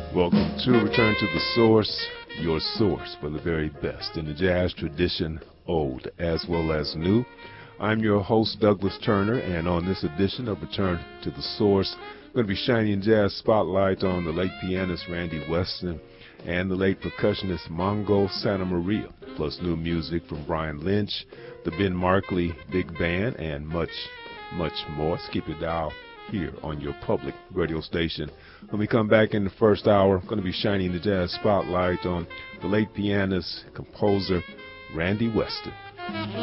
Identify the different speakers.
Speaker 1: Welcome to Return to the Source, your source for the very best in the jazz tradition, old as well as new. I'm your host, Douglas Turner, and on this edition of Return to the Source, I'm going to be shining jazz spotlight on the late pianist Randy Weston and the late percussionist Mongo Santa Maria, plus new music from Brian Lynch, the Ben Markley Big Band, and much, much more. So keep your dial here on your public radio station. When we come back in the first hour, I'm going to be shining the jazz spotlight on the late pianist, composer, Randy Weston.